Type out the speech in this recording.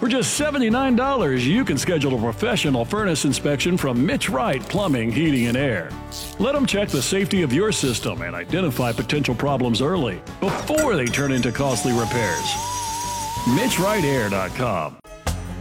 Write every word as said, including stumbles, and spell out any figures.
For just seventy-nine dollars, you can schedule a professional furnace inspection from Mitch Wright Plumbing, Heating, and Air. Let them check the safety of your system and identify potential problems early before they turn into costly repairs. Mitch Wright Air dot com.